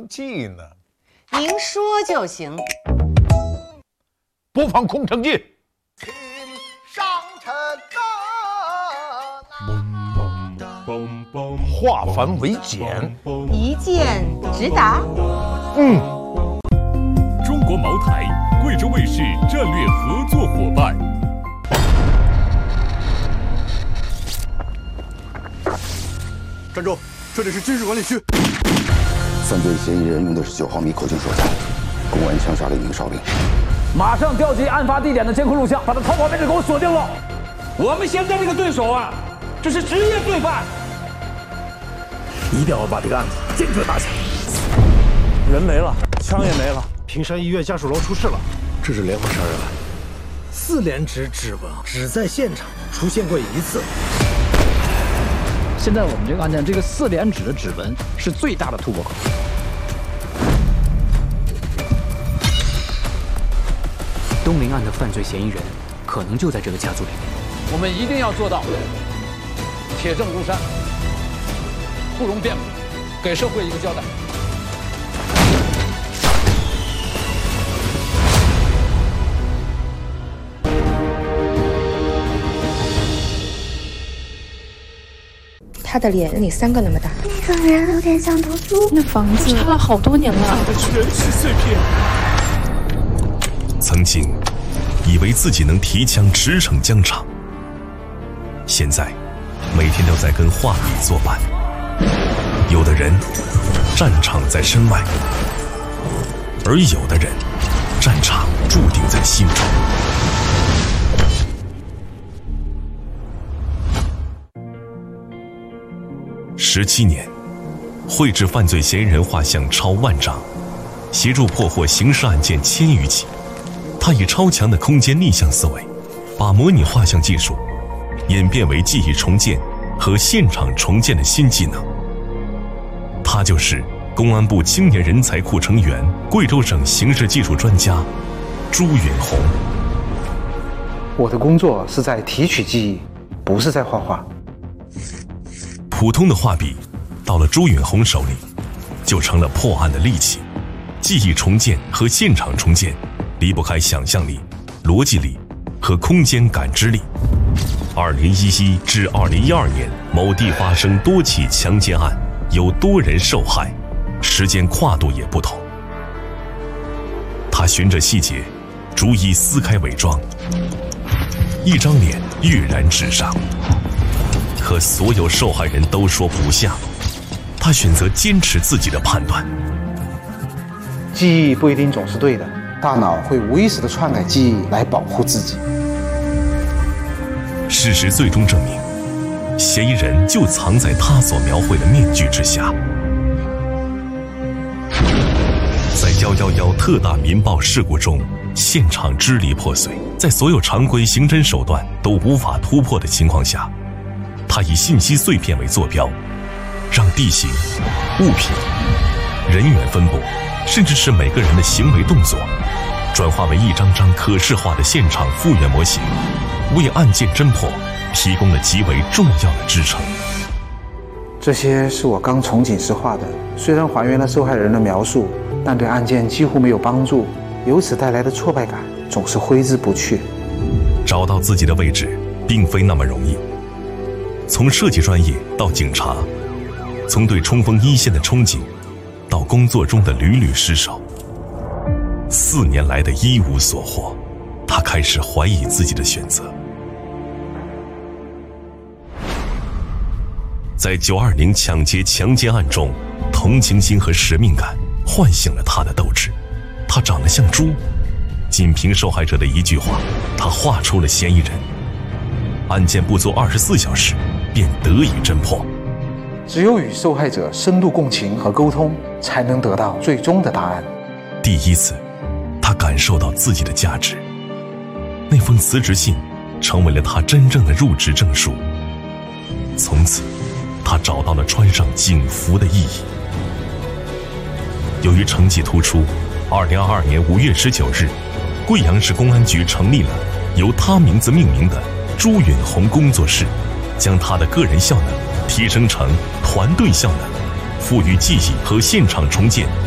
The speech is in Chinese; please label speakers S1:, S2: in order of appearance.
S1: 记呢？
S2: 您说就行。
S1: 播放《空城计》。
S3: 上城
S1: 化繁为简，
S2: 一箭直达。
S4: 中国茅台，贵州卫视战略合作伙伴。
S3: 站住！这里是军事管理区。
S5: 犯罪嫌疑人用的是9毫米口径手枪，公安枪杀了1名哨兵。
S6: 马上调集案发地点的监控录像，把他逃跑位置给我锁定了。我们现在这个对手啊，这是职业罪犯，一定要把这个案子坚决打响。人没了，枪也没了。
S7: 平山医院家属楼出事了，
S3: 这是连环杀人案。
S7: 4连指指纹只在现场出现过1次。
S6: 现在我们这个案件，这个4连指的指纹是最大的突破口。
S8: 东陵案的犯罪嫌疑人可能就在这个家族里面。
S6: 我们一定要做到铁证如山，不容辩驳，给社会一个交代。
S9: 他的脸你3个那么大，
S10: 那个人有点像毒株，
S9: 那房子拆了好多年了，
S4: 的全是碎片。曾经以为自己能提枪驰骋疆场，现在每天都在跟画笔作伴。有的人战场在身外，而有的人战场注定在心中。17年，绘制犯罪嫌疑人画像超万张，协助破获刑事案件1000余起。他以超强的空间逆向思维，把模拟画像技术演变为记忆重建和现场重建的新技能。他就是公安部青年人才库成员、贵州省刑事技术专家朱允红。
S11: 我的工作是在提取记忆，不是在画画。
S4: 普通的画笔到了朱允红手里，就成了破案的利器。记忆重建和现场重建离不开想象力、逻辑力和空间感知力。2011至2012年，某地发生多起强奸案，有多人受害，时间跨度也不同。他循着细节，逐一撕开伪装，一张脸跃然纸上。可所有受害人都说不像，他选择坚持自己的判断。
S11: 记忆不一定总是对的，大脑会无意识地篡改记忆来保护自己。
S4: 事实最终证明，嫌疑人就藏在他所描绘的面具之下。在111特大民爆事故中，现场支离破碎，在所有常规刑侦手段都无法突破的情况下，他以信息碎片为坐标，让地形、物品、人员分布，甚至是每个人的行为动作，转化为一张张可视化的现场复原模型，为案件侦破提供了极为重要的支撑。
S11: 这些是我刚从警时画的，虽然还原了受害人的描述，但对案件几乎没有帮助，由此带来的挫败感总是挥之不去。
S4: 找到自己的位置并非那么容易，从设计专业到警察，从对冲锋一线的憧憬到工作中的屡屡失手，4年来的一无所获，他开始怀疑自己的选择。在920抢劫强奸案中，同情心和使命感唤醒了他的斗志。他长得像猪，仅凭受害者的一句话，他画出了嫌疑人。案件不足24小时便得以侦破。
S11: 只有与受害者深度共情和沟通，才能得到最终的答案。
S4: 第一次，他感受到自己的价值。那封辞职信成为了他真正的入职证书。从此，他找到了穿上警服的意义。由于成绩突出，2022年5月19日，贵阳市公安局成立了由他名字命名的朱允红工作室，将他的个人效能提升成团队效能，赋予记忆和现场重建